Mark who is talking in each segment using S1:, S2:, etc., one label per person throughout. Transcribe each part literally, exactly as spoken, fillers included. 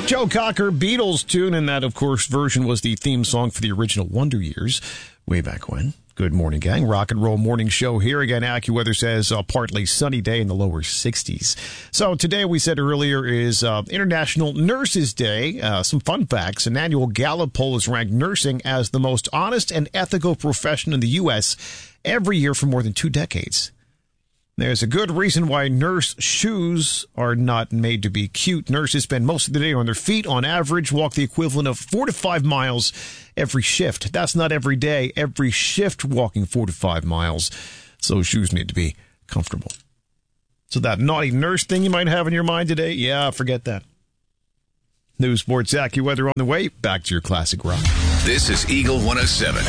S1: Joe Cocker, Beatles tune, and that, of course, version was the theme song for the original Wonder Years way back when. Good morning, gang. Rock and roll morning show here again. AccuWeather says a partly sunny day in the lower sixties. So today, we said earlier, is uh, International Nurses Day. Uh, some fun facts. An annual Gallup poll has ranked nursing as the most honest and ethical profession in the U S every year for more than two decades. There's a good reason why nurse shoes are not made to be cute. Nurses spend most of the day on their feet, on average, walk the equivalent of four to five miles every shift. That's not every day, every shift walking four to five miles. So shoes need to be comfortable. So that naughty nurse thing you might have in your mind today, yeah, forget that. News, sports, AccuWeather on the way. Back to your classic rock.
S2: This is Eagle one oh seven.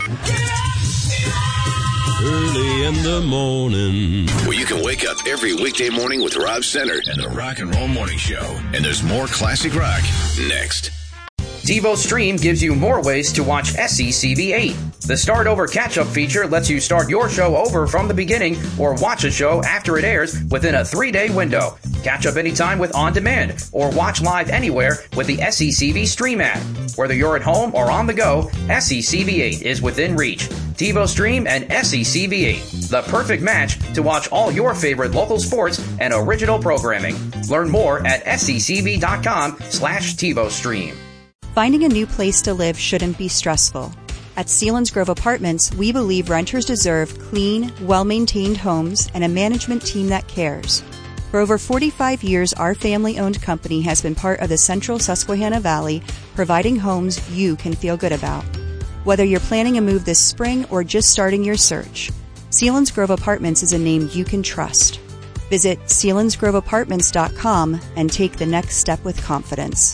S3: Early in the morning,
S2: where you can wake up every weekday morning with Rob Center and the Rock and Roll Morning Show. And there's more classic rock next.
S4: TiVo Stream gives you more ways to watch S C C V eight. The Start Over Catch-Up feature lets you start your show over from the beginning or watch a show after it airs within a three-day window. Catch up anytime with On Demand or watch live anywhere with the S C C V Stream app. Whether you're at home or on the go, S C C V eight is within reach. TiVo Stream and S C C V eight, the perfect match to watch all your favorite local sports and original programming. Learn more at sccv.com slash TiVo Stream.
S5: Finding a new place to live shouldn't be stressful. At Selinsgrove Apartments, we believe renters deserve clean, well-maintained homes and a management team that cares. For over forty-five years, our family-owned company has been part of the Central Susquehanna Valley, providing homes you can feel good about. Whether you're planning a move this spring or just starting your search, Selinsgrove Apartments is a name you can trust. Visit selinsgrove apartments dot com and take the next step with confidence.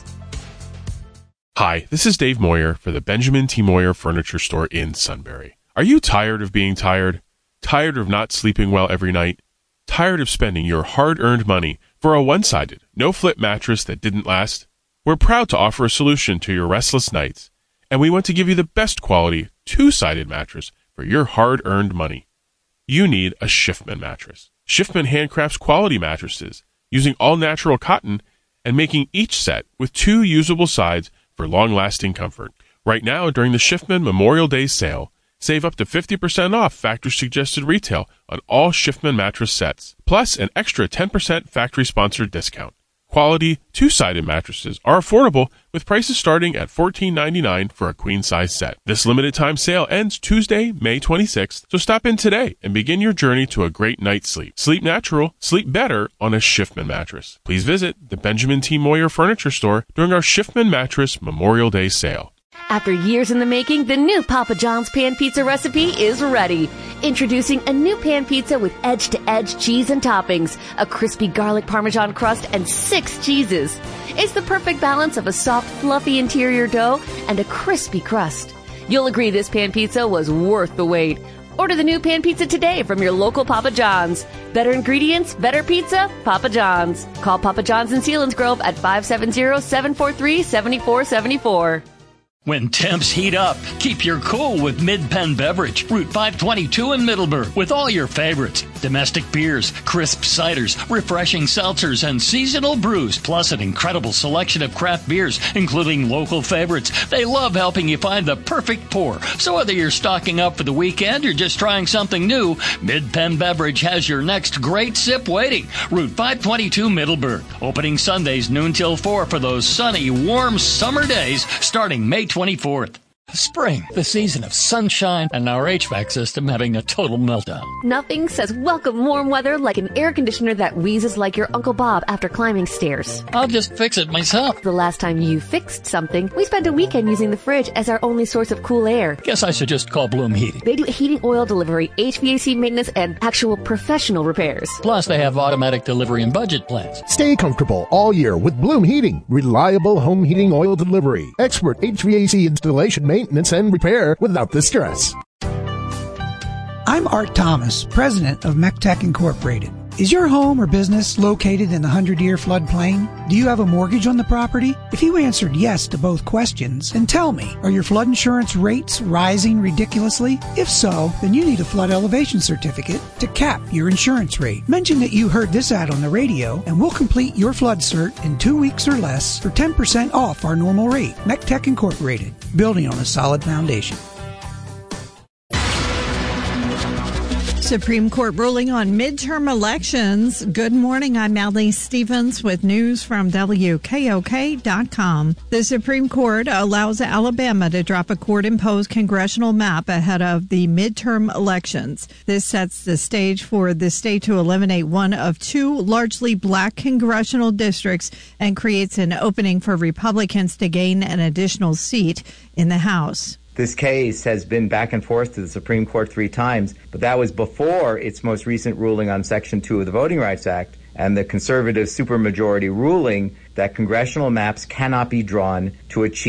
S6: Hi, this is Dave Moyer for the Benjamin T. Moyer Furniture Store in Sunbury. Are you tired of being tired? Tired of not sleeping well every night? Tired of spending your hard-earned money for a one-sided, no-flip mattress that didn't last? We're proud to offer a solution to your restless nights, and we want to give you the best quality two-sided mattress for your hard-earned money. You need a Schiffman mattress. Schiffman handcrafts quality mattresses using all-natural cotton and making each set with two usable sides for long-lasting comfort. Right now, during the Schiffman Memorial Day sale, save up to fifty percent off factory-suggested retail on all Schiffman mattress sets, plus an extra ten percent factory-sponsored discount. Quality, two-sided mattresses are affordable with prices starting at fourteen ninety-nine for a queen-size set. This limited-time sale ends Tuesday, May twenty-sixth, so stop in today and begin your journey to a great night's sleep. Sleep natural, sleep better on a Schiffman mattress. Please visit the Benjamin T. Moyer Furniture Store during our Schiffman Mattress Memorial Day sale.
S7: After years in the making, the new Papa John's Pan Pizza recipe is ready. Introducing a new pan pizza with edge-to-edge cheese and toppings, a crispy garlic parmesan crust, and six cheeses. It's the perfect balance of a soft, fluffy interior dough and a crispy crust. You'll agree this pan pizza was worth the wait. Order the new pan pizza today from your local Papa John's. Better ingredients, better pizza, Papa John's. Call Papa John's in Selinsgrove at five seven zero, seven four three, seven four seven four.
S8: When temps heat up, keep your cool with Mid-Penn Beverage, Route five twenty-two in Middleburg, with all your favorites. Domestic beers, crisp ciders, refreshing seltzers, and seasonal brews, plus an incredible selection of craft beers, including local favorites. They love helping you find the perfect pour. So whether you're stocking up for the weekend or just trying something new, Mid-Penn Beverage has your next great sip waiting. Route five twenty-two Middleburg. Opening Sundays noon till four for those sunny, warm summer days starting May twenty-fourth. Spring, the season of sunshine, and our H V A C system having a total meltdown.
S7: Nothing says welcome warm weather like an air conditioner that wheezes like your Uncle Bob after climbing stairs.
S8: I'll just fix it myself.
S7: The last time you fixed something, we spent a weekend using the fridge as our only source of cool air.
S8: Guess I should just call Bloom Heating.
S7: They do heating oil delivery, H V A C maintenance, and actual professional repairs.
S8: Plus, they have automatic delivery and budget plans.
S9: Stay comfortable all year with Bloom Heating. Reliable home heating oil delivery. Expert H V A C installation, maintenance, and repair without the stress.
S10: I'm Art Thomas, president of MechTech Incorporated. Is your home or business located in the hundred-year floodplain? Do you have a mortgage on the property? If you answered yes to both questions, then tell me, are your flood insurance rates rising ridiculously? If so, then you need a flood elevation certificate to cap your insurance rate. Mention that you heard this ad on the radio, and we'll complete your flood cert in two weeks or less for ten percent off our normal rate. MECTEC Incorporated, building on a solid foundation.
S11: Supreme Court ruling on midterm elections. Good morning. I'm Allie Stevens with news from W K O K dot com. The Supreme Court allows Alabama to drop a court-imposed congressional map ahead of the midterm elections. This sets the stage for the state to eliminate one of two largely black congressional districts and creates an opening for Republicans to gain an additional seat in the House.
S12: This case has been back and forth to the Supreme Court three times, but that was before its most recent ruling on Section two of the Voting Rights Act and the conservative supermajority ruling that congressional maps cannot be drawn to achieve